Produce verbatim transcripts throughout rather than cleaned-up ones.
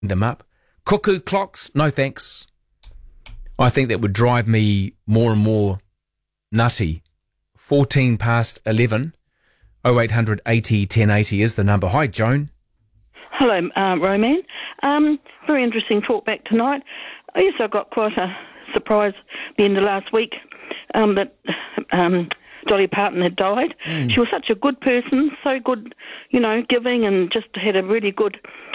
them up. Cuckoo clocks, no thanks. I think that would drive me more and more nutty. fourteen past eleven. oh eight hundred eighty ten eighty is the number. Hi, Joan. Hello, uh, Roman. Um, very interesting talk back tonight. Yes, I got quite a surprise at the end of last week um, that um, Dolly Parton had died. Mm. She was such a good person, so good, you know, giving, and just had a really good,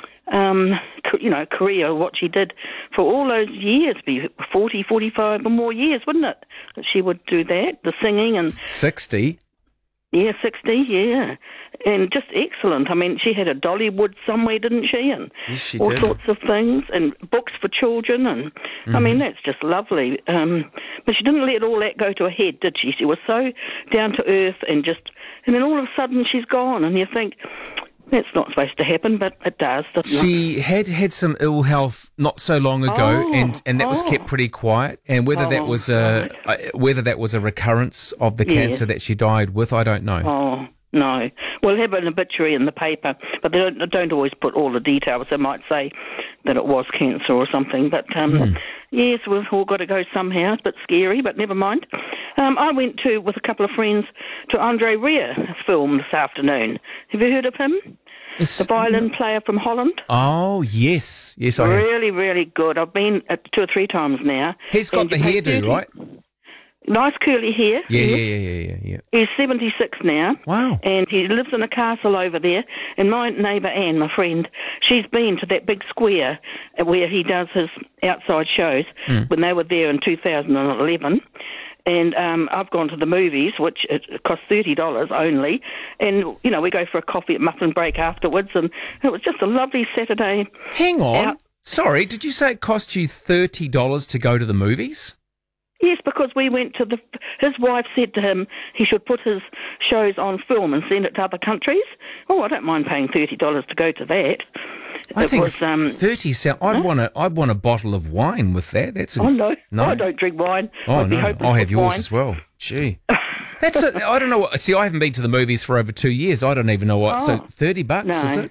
um, you know, career, what she did for all those years, be forty, forty-five or more years, wouldn't it, that she would do that, the singing and... sixty? Yeah, sixty, yeah. And just excellent. I mean, she had a Dollywood somewhere, didn't she? And yes, she all did. sorts of things, and books for children. And mm-hmm. I mean, that's just lovely. Um, but she didn't let all that go to her head, did she? She was so down to earth and just... And then all of a sudden she's gone, and you think... That's not supposed to happen, but it does, doesn't she it? had had some ill health not so long ago, oh, and, and that oh. was kept pretty quiet. And whether oh, that was a right. uh, whether that was a recurrence of the yes. cancer that she died with, I don't know. Oh, no. We'll have an obituary in the paper, but they don't, they don't always put all the details. They might say that it was cancer or something. But, um, mm. yes, we've all got to go somehow. It's a bit scary, but never mind. Um, I went to, with a couple of friends, to Andre Rieu film this afternoon. Have you heard of him? It's, the violin player from Holland. Oh, yes. Yes, I Really, have. really good. I've been uh, two or three times now. He's got the hairdo, right? Nice curly hair. Yeah, yeah, yeah, yeah, yeah, yeah. He's seventy-six now. Wow. And he lives in a castle over there. And my neighbour Anne, my friend, she's been to that big square where he does his outside shows mm. when they were there in two thousand eleven. And um, I've gone to the movies, which it cost thirty dollars only. And, you know, we go for a coffee at Muffin Break afterwards. And it was just a lovely Saturday. Hang on. Out. Sorry, did you say it cost you thirty dollars to go to the movies? Yes, because we went to the... His wife said to him he should put his shows on film and send it to other countries. Oh, I don't mind paying thirty dollars to go to that. I it think was, um, thirty sound. I'd huh? want a. I'd want a bottle of wine with that. That's. A, oh no, no, I don't drink wine. Oh I'd be no, I'll have yours wine. as well. Gee, that's. A, I don't know what. See, I haven't been to the movies for over two years. I don't even know what. Oh, so thirty bucks no. is it?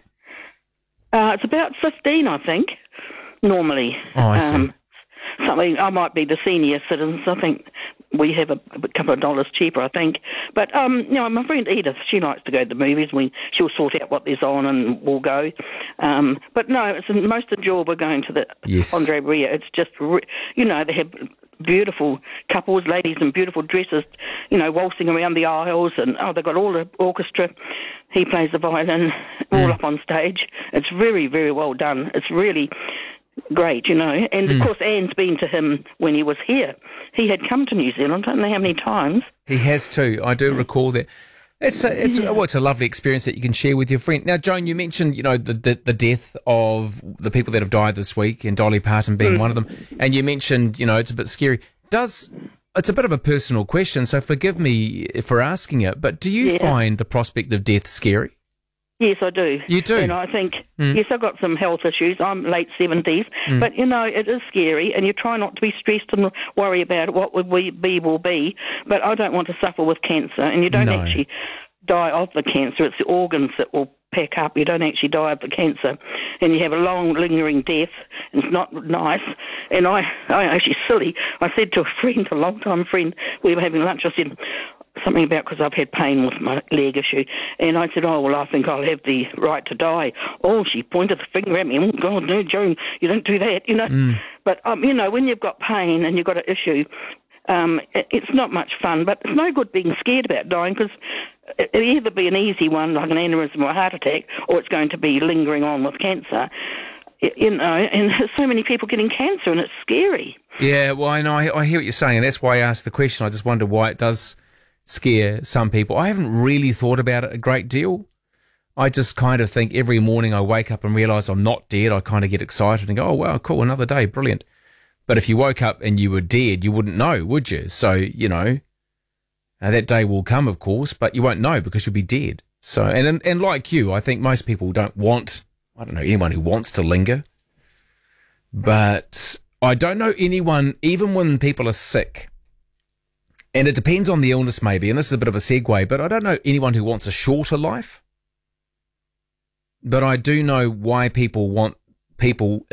Uh, it's about fifteen, I think. Normally. Oh, I see. Um, something. I might be the senior citizens. I think we have a, a couple of dollars cheaper, I think. But, um, you know, my friend Edith, she likes to go to the movies. We, she'll sort out what there's on and we'll go. Um, but, no, it's most enjoyable going to the yes. Andre Rieu. It's just, you know, they have beautiful couples, ladies in beautiful dresses, you know, waltzing around the aisles. And, oh, they've got all the orchestra. He plays the violin all mm. up on stage. It's very, very well done. It's really... great, you know. And, of mm. course, Anne's been to him when he was here. He had come to New Zealand, I don't know how many times. He has too. I do recall that. It's a, it's, yeah. a, well, it's a lovely experience that you can share with your friend. Now, Joan, you mentioned, you know, the, the, the death of the people that have died this week, and Dolly Parton being mm. one of them. And you mentioned, you know, it's a bit scary. Does... It's a bit of a personal question, so forgive me for asking it, but do you yeah. find the prospect of death scary? Yes, I do. You do? And I think, mm. yes, I've got some health issues. I'm late seventies. Mm. But, you know, it is scary, and you try not to be stressed and worry about it. What would we be will be. But I don't want to suffer with cancer, and you don't no. actually die of the cancer. It's the organs that will pack up. You don't actually die of the cancer. And you have a long, lingering death. It's not nice. And I, I actually silly. I said to a friend, a long-time friend, we were having lunch, I said... something about because I've had pain with my leg issue. And I said, oh, well, I think I'll have the right to die. Oh, she pointed the finger at me. Oh, God, no, Joan, you don't do that, you know. Mm. But, um, you know, when you've got pain and you've got an issue, um, it, it's not much fun. But it's no good being scared about dying because it'll either be an easy one, like an aneurysm or a heart attack, or it's going to be lingering on with cancer. You know, and there's so many people getting cancer, and it's scary. Yeah, well, I know. I, I hear what you're saying, and that's why I asked the question. I just wonder why it does... scare some people. I haven't really thought about it a great deal. I just kind of think every morning I wake up and realise I'm not dead, I kind of get excited and go, oh, wow, cool, another day, brilliant. But if you woke up and you were dead, you wouldn't know, would you? So, you know, uh, that day will come, of course, but you won't know because you'll be dead. So, and, and and like you, I think most people don't want, I don't know, anyone who wants to linger. But I don't know anyone, even when people are sick, and it depends on the illness maybe, and this is a bit of a segue, but I don't know anyone who wants a shorter life. But I do know why people want people